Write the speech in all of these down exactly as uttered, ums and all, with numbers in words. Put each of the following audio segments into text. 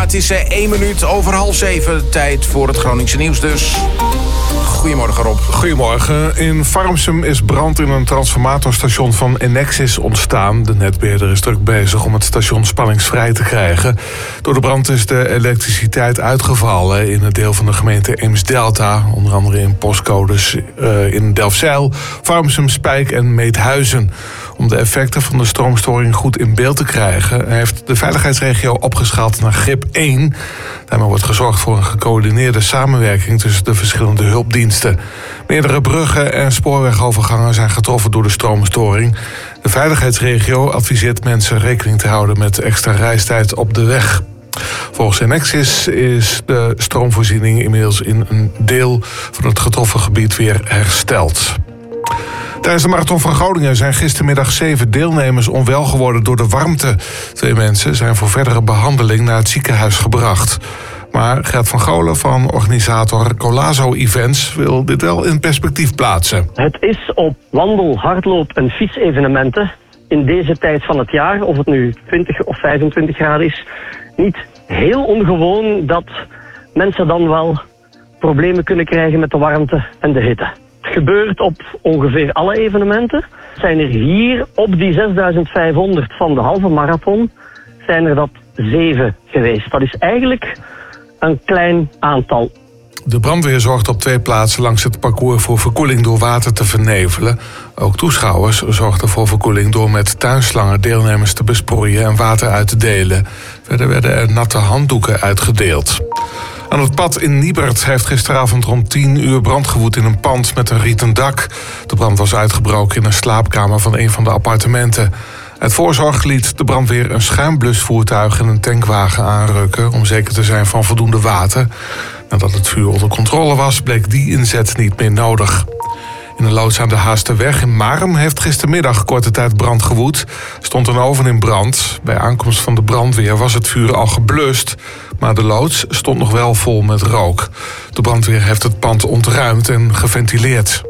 het is één minuut over half zeven. Tijd voor het Groningse nieuws dus. Goedemorgen, Rob. Goedemorgen. In Farmsum is brand in een transformatorstation van Enexis ontstaan. De netbeheerder is druk bezig om het station spanningsvrij te krijgen. Door de brand is de elektriciteit uitgevallen in een deel van de gemeente Eems-Delta. Onder andere in postcodes uh, in Delfzijl, Farmsum, Spijk en Meedhuizen. Om de effecten van de stroomstoring goed in beeld te krijgen, heeft de veiligheidsregio opgeschaald naar grip één. Daarmee wordt gezorgd voor een gecoördineerde samenwerking tussen de verschillende hulpdiensten. Meerdere bruggen en spoorwegovergangen zijn getroffen door de stroomstoring. De veiligheidsregio adviseert mensen rekening te houden met extra reistijd op de weg. Volgens Enexis is de stroomvoorziening inmiddels in een deel van het getroffen gebied weer hersteld. Tijdens de Marathon van Groningen zijn gistermiddag zeven deelnemers onwel geworden door de warmte. Twee mensen zijn voor verdere behandeling naar het ziekenhuis gebracht. Maar Gert van Golen van organisator Colazo Events wil dit wel in perspectief plaatsen. Het is op wandel-, hardloop- en fietsevenementen in deze tijd van het jaar, of het nu twintig of vijfentwintig graden is, niet heel ongewoon dat mensen dan wel problemen kunnen krijgen met de warmte en de hitte. Het gebeurt op ongeveer alle evenementen. Zijn er hier op die zesduizend vijfhonderd van de halve marathon, zijn er dat zeven geweest. Dat is eigenlijk een klein aantal. De brandweer zorgt op twee plaatsen langs het parcours voor verkoeling door water te vernevelen. Ook toeschouwers zorgden voor verkoeling door met tuinslangen deelnemers te besproeien en water uit te delen. Verder werden er natte handdoeken uitgedeeld. Aan het pad in Niebert heeft gisteravond rond tien uur brand gewoed in een pand met een rieten dak. De brand was uitgebroken in een slaapkamer van een van de appartementen. Uit voorzorg liet de brandweer een schuimblusvoertuig en een tankwagen aanrukken om zeker te zijn van voldoende water. Nadat het vuur onder controle was, bleek die inzet niet meer nodig. In een loods aan de Haasterweg in Marum heeft gistermiddag korte tijd brand gewoed. Stond een oven in brand. Bij aankomst van de brandweer was het vuur al geblust, maar de loods stond nog wel vol met rook. De brandweer heeft het pand ontruimd en geventileerd.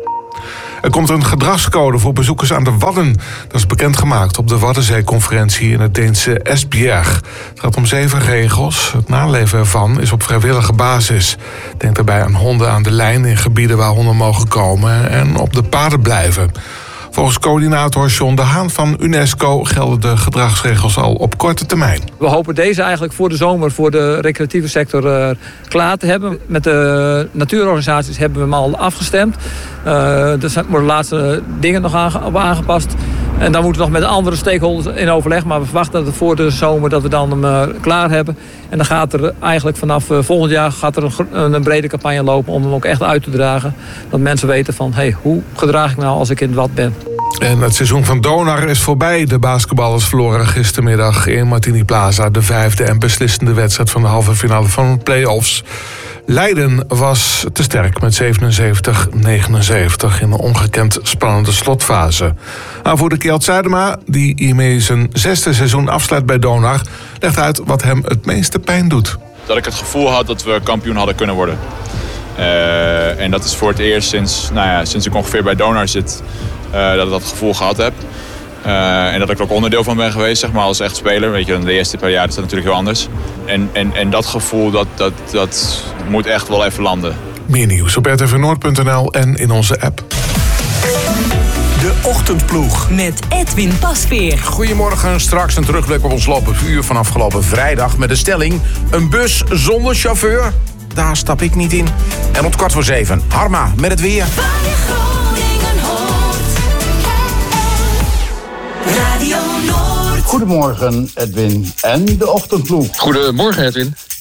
Er komt een gedragscode voor bezoekers aan de Wadden. Dat is bekendgemaakt op de Waddenzeeconferentie in het Deense Esbjerg. Het gaat om zeven regels. Het naleven ervan is op vrijwillige basis. Denk daarbij aan honden aan de lijn in gebieden waar honden mogen komen en op de paden blijven. Volgens coördinator John de Haan van UNESCO gelden de gedragsregels al op korte termijn. We hopen deze eigenlijk voor de zomer voor de recreatieve sector uh, klaar te hebben. Met de natuurorganisaties hebben we hem al afgestemd. Uh, er worden de laatste dingen nog aange- op aangepast. En dan moeten we nog met andere stakeholders in overleg. Maar we verwachten dat het voor de zomer dat we dan hem uh, klaar hebben. En dan gaat er eigenlijk vanaf uh, volgend jaar gaat er een, een brede campagne lopen om hem ook echt uit te dragen. Dat mensen weten van, hey, hoe gedraag ik nou als ik in het Wad ben? En het seizoen van Donar is voorbij. De basketballers verloren gistermiddag in Martini Plaza de vijfde en beslissende wedstrijd van de halve finale van de play-offs. Leiden was te sterk met zevenenzeventig negenenzeventig in een ongekend spannende slotfase. Aanvoerder Kjeld Zuidema, die hiermee zijn zesde seizoen afsluit bij Donar, legt uit wat hem het meeste pijn doet. Dat ik het gevoel had dat we kampioen hadden kunnen worden. Uh, en dat is voor het eerst sinds, nou ja, sinds ik ongeveer bij Donar zit, uh, dat ik dat gevoel gehad heb. Uh, en dat ik er ook onderdeel van ben geweest, zeg maar, als echt speler. Weet je, de eerste paar jaar is dat natuurlijk heel anders. En, en, en dat gevoel, dat, dat, dat moet echt wel even landen. Meer nieuws op r t v noord punt n l en in onze app. De Ochtendploeg. Met Edwin Pasveer. Goedemorgen, straks een terugblik op ons loopvuur van afgelopen vrijdag met de stelling: een bus zonder chauffeur? Daar stap ik niet in. En rond kwart voor zeven, Harma met het weer. Radio Noord. Goedemorgen Edwin en de Ochtendploeg. Goedemorgen Edwin.